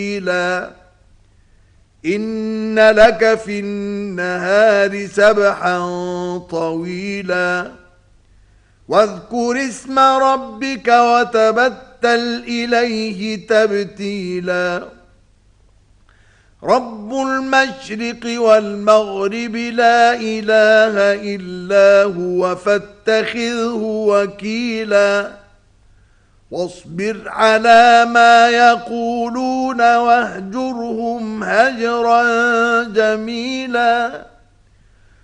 إن لك في النهار سبحا طويلا واذكر اسم ربك وتبتل إليه تبتيلا رب المشرق والمغرب لا إله إلا هو فاتخذه وكيلا واصبر على ما يقولون واهجرهم هجرا جميلا